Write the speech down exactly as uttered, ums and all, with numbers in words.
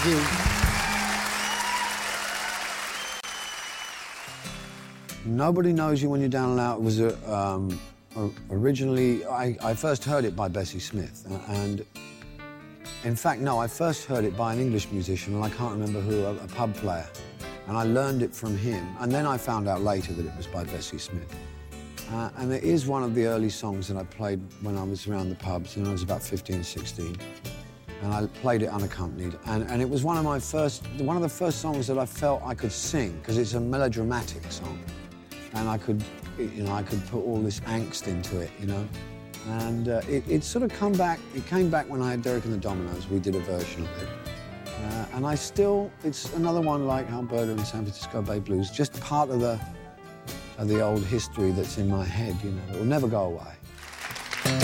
Thank you. Nobody Knows You When You're Down and Out was a, um, originally, I, I first heard it by Bessie Smith. And in fact, no, I first heard it by an English musician, and I can't remember who, a, a pub player. And I learned it from him. And then I found out later that it was by Bessie Smith. Uh, and it is one of the early songs that I played when I was around the pubs, and I was about fifteen, sixteen. And I played it unaccompanied. And, and it was one of my first, one of the first songs that I felt I could sing, because it's a melodramatic song. And I could, you know, I could put all this angst into it, you know. And uh, it, it sort of come back, it came back when I had Derek and the Dominos. We did a version of it. Uh, and I still, it's another one like Alberta and San Francisco Bay Blues, just part of the, of the old history that's in my head, you know. It will never go away.